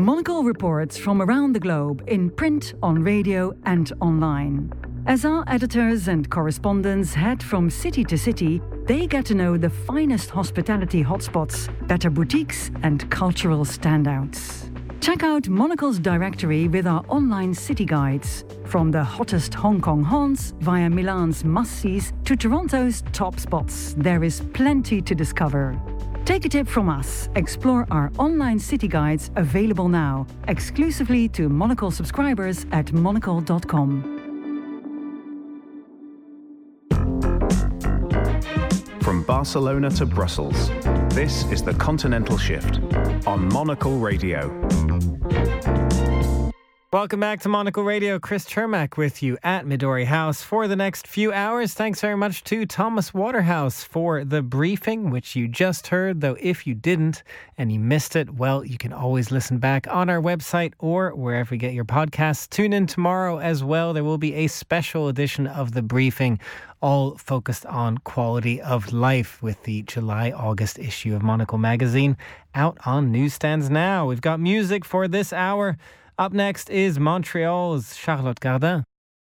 Monocle reports from around the globe in print, on radio and online. As our editors and correspondents head from city to city, they get to know the finest hospitality hotspots, better boutiques and cultural standouts. Check out Monocle's directory with our online city guides, from the hottest Hong Kong haunts via Milan's must-sees to Toronto's top spots. There is plenty to discover. Take a tip from us. Explore our online city guides available now, exclusively to Monocle subscribers at monocle.com. From Barcelona to Brussels, this is The Continental Shift on Monocle Radio. Welcome back to Monocle Radio. Chris Chermak with you at Midori House for the next few hours. Thanks very much to Thomas Waterhouse for the briefing, which you just heard. Though if you didn't and you missed it, well, you can always listen back on our website or wherever you get your podcasts. Tune in tomorrow as well. There will be a special edition of the briefing, all focused on quality of life, with the July-August issue of Monocle magazine out on newsstands now. We've got music for this hour. Up next is Montreal's Charlotte Gardin.